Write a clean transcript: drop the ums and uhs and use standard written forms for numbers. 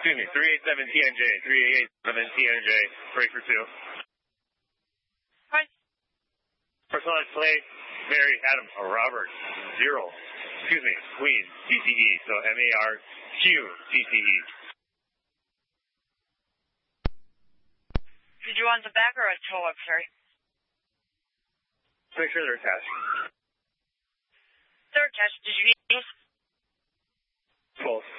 Excuse me, 387 TNJ, 387 TNJ, break for 2. Hi. Personalized plate, Mary, Adam, Robert, 0. Excuse me, Queen, TTE, so MARQ, TTE. Did you want the back or a toe up, sorry? Make sure they're attached. They're attached. Did you get these? Both.